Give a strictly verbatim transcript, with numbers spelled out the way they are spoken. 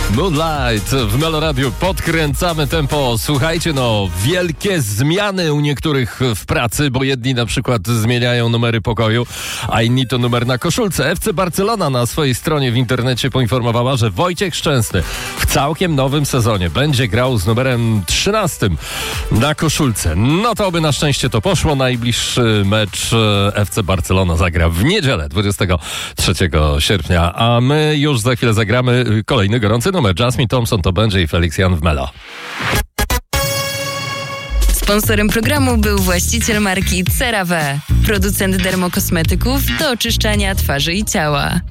Moonlight w Meloradiu. Podkręcamy tempo. Słuchajcie, no, wielkie zmiany u niektórych w pracy, bo jedni na przykład zmieniają numery pokoju, a inni to numer na koszulce. F C Barcelona na swojej stronie w internecie poinformowała, że Wojciech Szczęsny w całkiem nowym sezonie będzie grał z numerem trzynastym na koszulce. No to by na szczęście to poszło. Najbliższy mecz F C Barcelona zagra w niedzielę, dwudziestego trzeciego sierpnia, a my już za chwilę zagramy kolejny gorący numer. Jasmine Thompson to będzie i Felix Jan w Melo. Sponsorem programu był właściciel marki CeraVe, producent dermokosmetyków do oczyszczania twarzy i ciała.